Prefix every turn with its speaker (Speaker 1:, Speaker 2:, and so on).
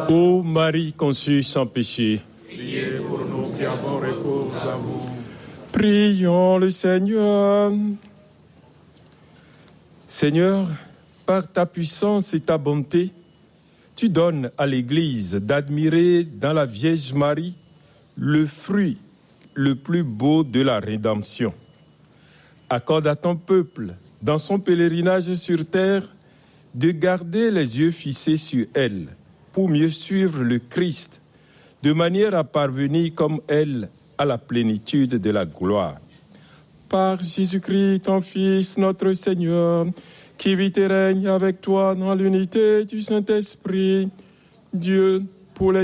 Speaker 1: Ô Marie conçue sans péché,
Speaker 2: Priez pour nous qui avons recours à vous.
Speaker 1: prions le Seigneur. Seigneur, par ta puissance et ta bonté, tu donnes à l'Église d'admirer dans la Vierge Marie le fruit le plus beau de la rédemption. Accorde à ton peuple, dans son pèlerinage sur terre, de garder les yeux fixés sur elle pour mieux suivre le Christ, de manière à parvenir comme elle à la plénitude de la gloire. Par Jésus-Christ, ton Fils, notre Seigneur, qui vit et règne avec toi dans l'unité du Saint-Esprit, Dieu, pour les